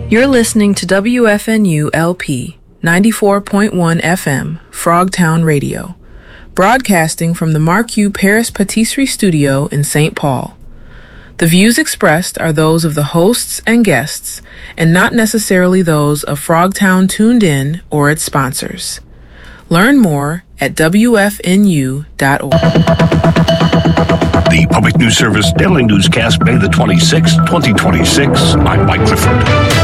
You're listening to WFNU LP 94.1 FM, Frogtown Radio, broadcasting from the Marque Paris Patisserie Studio in St. Paul. The views expressed are those of the hosts and guests, and not necessarily those of Frogtown Tuned In or its sponsors. Learn more at WFNU.org. The Public News Service Daily Newscast, May the 26th, 2026. I'm Mike Clifford.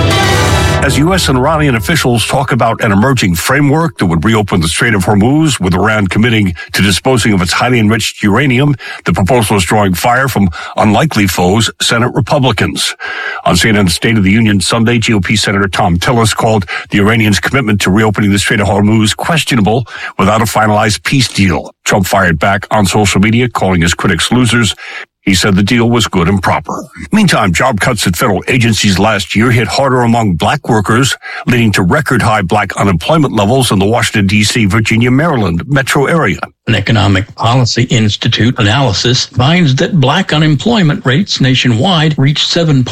As U.S. and Iranian officials talk about an emerging framework that would reopen the Strait of Hormuz, with Iran committing to disposing of its highly enriched uranium, the proposal is drawing fire from unlikely foes, Senate Republicans. On CNN's State of the Union Sunday, GOP Senator Tom Tillis called the Iranians' commitment to reopening the Strait of Hormuz questionable without a finalized peace deal. Trump fired back on social media, calling his critics losers. He said the deal was good and proper. Meantime, job cuts at federal agencies last year hit harder among black workers, leading to record-high black unemployment levels in the Washington, D.C., Virginia, Maryland metro area. An Economic Policy Institute analysis finds that black unemployment rates nationwide reached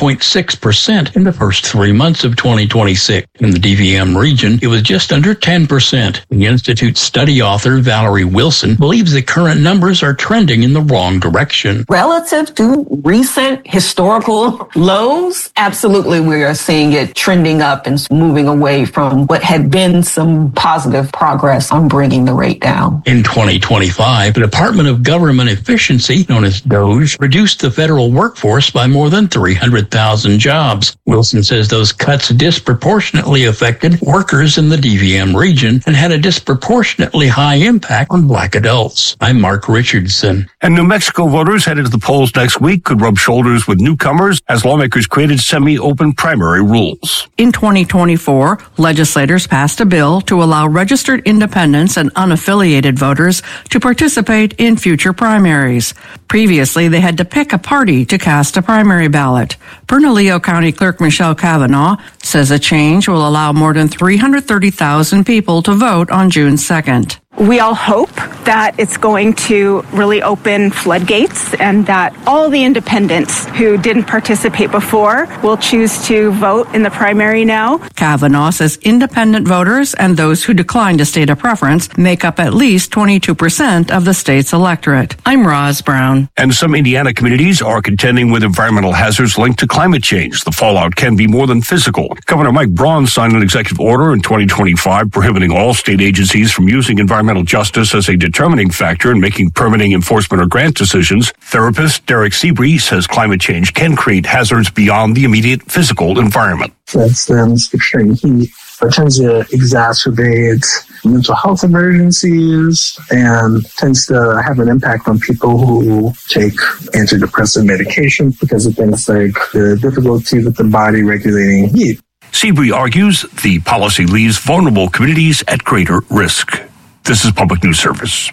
7.6% in the first 3 months of 2026. In the DVM region, it was just under 10%. The Institute's study author, Valerie Wilson, believes the current numbers are trending in the wrong direction. Relative to recent historical lows, absolutely we are seeing it trending up and moving away from what had been some positive progress on bringing the rate down. In 2025, the Department of Government Efficiency, known as DOGE, reduced the federal workforce by more than 300,000 jobs. Wilson says those cuts disproportionately affected workers in the DVM region and had a disproportionately high impact on black adults. I'm Mark Richardson. And New Mexico voters headed to the polls next week could rub shoulders with newcomers as lawmakers created semi-open primary rules. In 2024, legislators passed a bill to allow registered independents and unaffiliated voters to participate in future primaries. Previously, they had to pick a party to cast a primary ballot. Bernalillo County Clerk Michelle Kavanaugh says a change will allow more than 330,000 people to vote on June 2nd. We all hope that it's going to really open floodgates and that all the independents who didn't participate before will choose to vote in the primary now. Kavanaugh says independent voters and those who decline to state a preference make up at least 22% of the state's electorate. I'm Roz Brown. And some Indiana communities are contending with environmental hazards linked to climate change. The fallout can be more than physical. Governor Mike Braun signed an executive order in 2025 prohibiting all state agencies from using environmental justice as a determining factor in making permitting, enforcement, or grant decisions. Therapist Derek Seabree says climate change can create hazards beyond the immediate physical environment. For instance, extreme heat tends to exacerbate mental health emergencies and tends to have an impact on people who take antidepressant medication because of things like the difficulty with the body regulating heat. Seabree argues the policy leaves vulnerable communities at greater risk. This is Public News Service.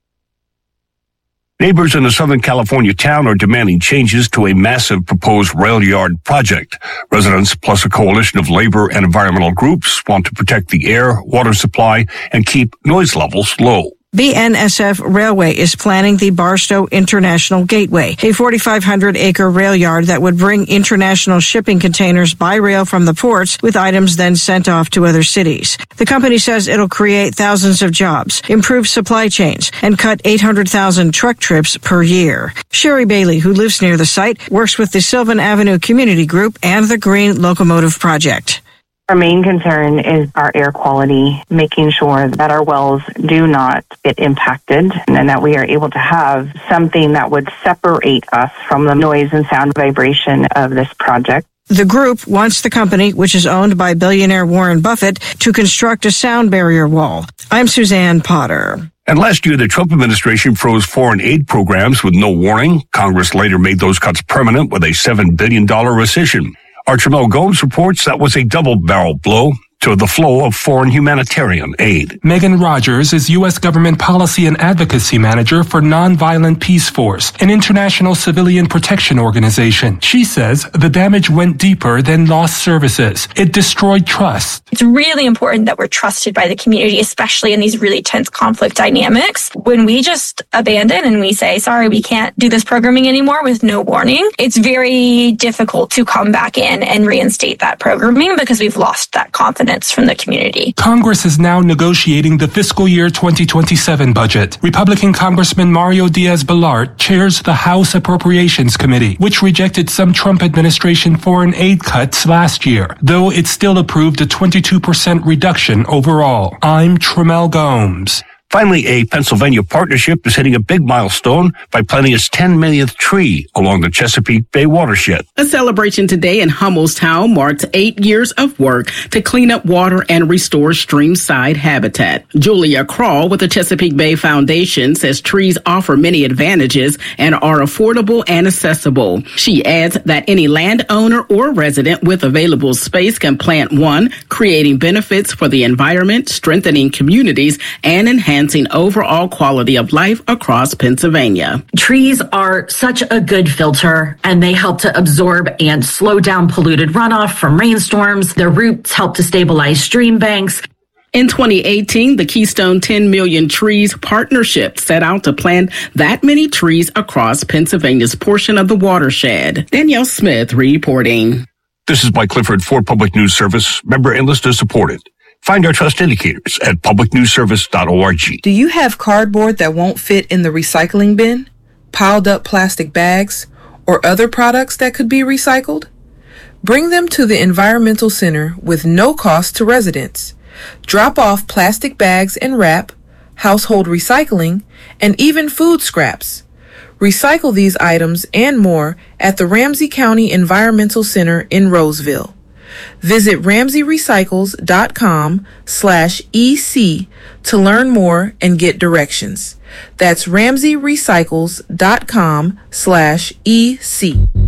Neighbors in a Southern California town are demanding changes to a massive proposed rail yard project. Residents, plus a coalition of labor and environmental groups, want to protect the air, water supply, and keep noise levels low. BNSF Railway is planning the Barstow International Gateway, a 4,500-acre rail yard that would bring international shipping containers by rail from the ports with items then sent off to other cities. The company says it'll create thousands of jobs, improve supply chains, and cut 800,000 truck trips per year. Sherry Bailey, who lives near the site, works with the Sylvan Avenue Community Group and the Green Locomotive Project. Our main concern is our air quality, making sure that our wells do not get impacted and that we are able to have something that would separate us from the noise and sound vibration of this project. The group wants the company, which is owned by billionaire Warren Buffett, to construct a sound barrier wall. I'm Suzanne Potter. And last year, the Trump administration froze foreign aid programs with no warning. Congress later made those cuts permanent with a $7 billion rescission. Archibald Gomes reports that was a double-barrel blow. to the flow of foreign humanitarian aid. Megan Rogers is U.S. Government Policy and Advocacy Manager for Nonviolent Peace Force, an international civilian protection organization. She says the damage went deeper than lost services. It destroyed trust. It's really important that we're trusted by the community, especially in these really tense conflict dynamics. When we just abandon and we say, sorry, we can't do this programming anymore with no warning, it's very difficult to come back in and reinstate that programming because we've lost that confidence from the community. Congress is now negotiating the fiscal year 2027 budget. Republican Congressman Mario Diaz-Balart chairs the House Appropriations Committee, which rejected some Trump administration foreign aid cuts last year, though it still approved a 22% reduction overall. I'm Tremel Gomes. Finally, a Pennsylvania partnership is hitting a big milestone by planting its 10 millionth tree along the Chesapeake Bay watershed. A celebration today in Hummelstown marks 8 years of work to clean up water and restore streamside habitat. Julia Crawl with the Chesapeake Bay Foundation says trees offer many advantages and are affordable and accessible. She adds that any landowner or resident with available space can plant one, creating benefits for the environment, strengthening communities, and enhancing overall quality of life across Pennsylvania. Trees are such a good filter, and they help to absorb and slow down polluted runoff from rainstorms. Their roots help to stabilize stream banks. In 2018, the Keystone 10 Million Trees Partnership set out to plant that many trees across Pennsylvania's portion of the watershed. Danielle Smith reporting. This is Mike Clifford for Public News Service, member and listener supported. Find our trust indicators at publicnewsservice.org. Do you have cardboard that won't fit in the recycling bin, piled up plastic bags, or other products that could be recycled? Bring them to the Environmental Center with no cost to residents. Drop off plastic bags and wrap, household recycling, and even food scraps. Recycle these items and more at the Ramsey County Environmental Center in Roseville. Visit RamseyRecycles.com/EC to learn more and get directions. That's RamseyRecycles.com/EC.